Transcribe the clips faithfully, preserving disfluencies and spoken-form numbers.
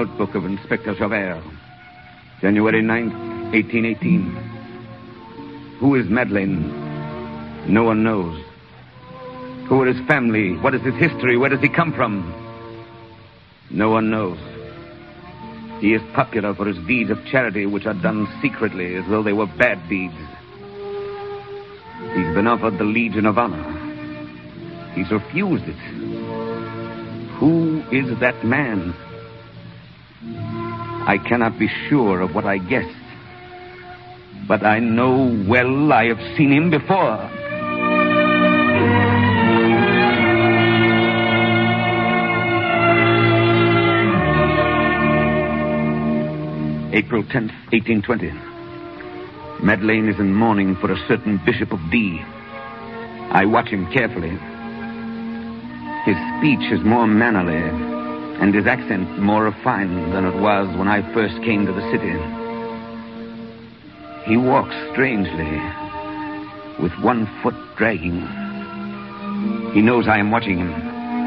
Notebook of Inspector Javert. January ninth, eighteen eighteen. Who is Madeleine? No one knows. Who are his family? What is his history? Where does he come from? No one knows. He is popular for his deeds of charity, which are done secretly as though they were bad deeds. He's been offered the Legion of Honor. He's refused it. Who is that man? I cannot be sure of what I guessed. But I know well I have seen him before. April tenth, eighteen twenty. Madeleine is in mourning for a certain Bishop of D. I watch him carefully. His speech is more mannerly, and his accent more refined than it was when I first came to the city. He walks strangely, with one foot dragging. He knows I am watching him.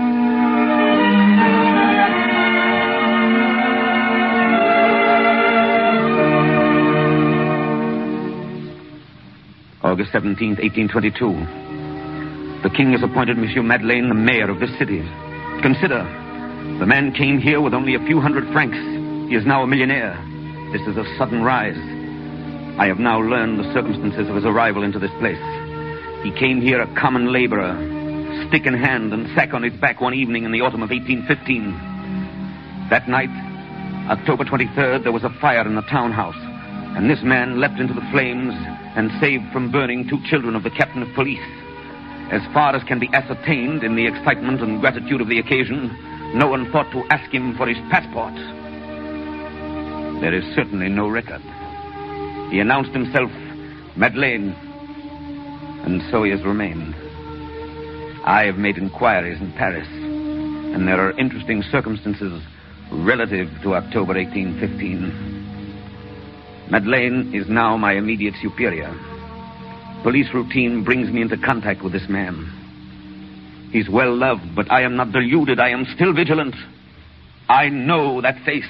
August seventeenth, eighteen twenty-two. The king has appointed Monsieur Madeleine the mayor of this city. Consider, the man came here with only a few hundred francs. He is now a millionaire. This is a sudden rise. I have now learned the circumstances of his arrival into this place. He came here a common laborer, stick in hand and sack on his back one evening in the autumn of eighteen fifteen. That night, October twenty-third, there was a fire in the townhouse, and this man leapt into the flames and saved from burning two children of the captain of police. As far as can be ascertained in the excitement and gratitude of the occasion, no one thought to ask him for his passport. There is certainly no record. He announced himself Madeleine, and so he has remained. I have made inquiries in Paris, and there are interesting circumstances relative to October eighteen fifteen. Madeleine is now my immediate superior. Police routine brings me into contact with this man. He's well loved, but I am not deluded. I am still vigilant. I know that face.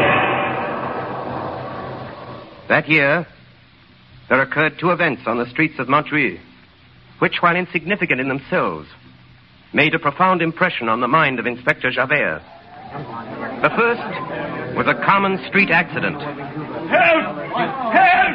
That year, there occurred two events on the streets of Montreuil, which, while insignificant in themselves, made a profound impression on the mind of Inspector Javert. The first was a common street accident. Help! Help!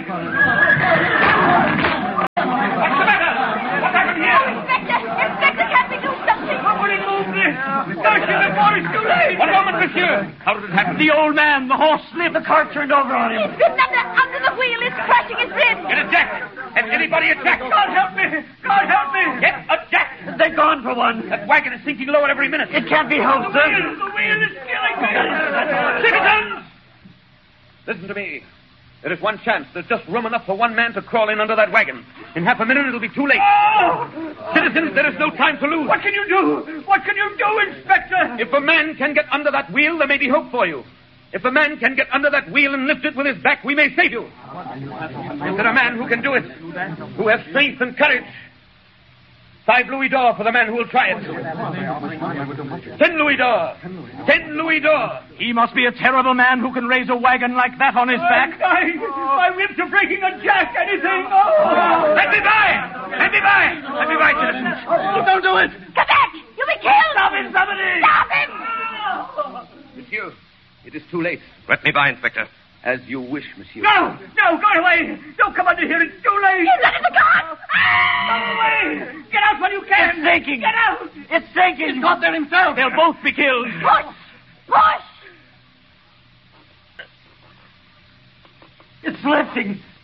What's the matter? What happened here? Inspector! Inspector, can't we do something? Somebody move this! Don't you before it's too late! One moment, monsieur! How did it happen? The old man, the horse slipped, the car turned over on him. He's bitten under, under the wheel. It's crashing his ribs. Get a jack! Has anybody a jack? God help me! God help me! Get a jack! They're gone for one. That wagon is sinking lower every minute. It can't be helped, sir. The wheel, the wheel is killing me! Citizens! Listen to me. There is one chance. There's just room enough for one man to crawl in under that wagon. In half a minute, it'll be too late. Oh! Citizens, there is no time to lose. What can you do? What can you do, Inspector? If a man can get under that wheel, there may be hope for you. If a man can get under that wheel and lift it with his back, we may save you. Is there a man who can do it? Who has strength and courage? Five louis d'or for the man who will try it. Ten louis d'or. Ten louis d'or. He must be a terrible man who can raise a wagon like that on his back. My, my ribs are breaking a jack. Anything. Oh. Let me by! Let me by! Let me by, citizens. Oh, don't do it. Come back! You'll be killed! Stop him, somebody! Stop him! Monsieur, it is too late. Let me by, Inspector. As you wish, monsieur. No! No, go away! Don't come under here. It's too late. He's under the car! Go away! Get out when you can! It's sinking! Get out! It's sinking! He's got there himself! They'll both be killed! Push! Push! It's lifting!